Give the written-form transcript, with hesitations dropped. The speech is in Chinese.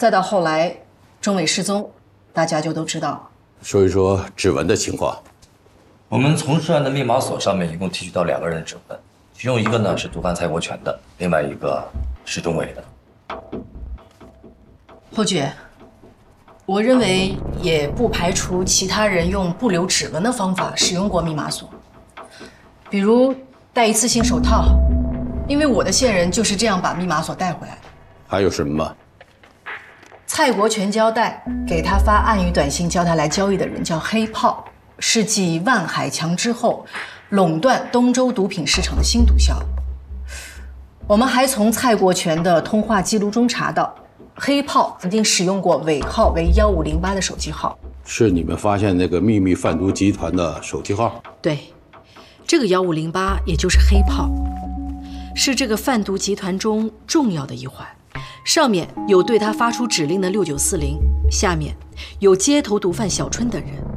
再到后来，钟伟失踪，大家就都知道了。 说一说指纹的情况。 我们从涉案的密码锁上面一共提取到2个人的指纹，其中一个呢是毒贩蔡国权的，另外一个是钟伟的。 侯爵，我认为也不排除其他人用不留指纹的方法使用过密码锁，比如戴一次性手套，因为我的线人就是这样把密码锁带回来的。 还有什么吗？ 蔡国权交代，给他发暗语短信叫他来交易的人叫黑炮，是继万海强之后垄断东周毒品市场的新毒枭。我们还从蔡国权的通话记录中查到，黑炮曾经使用过尾号为1508的手机号。 是你们发现那个秘密贩毒集团的手机号？ 对，这个1508也就是黑炮，是这个贩毒集团中重要的一环。上面有对他发出指令的6940，下面有街头毒贩小春等人。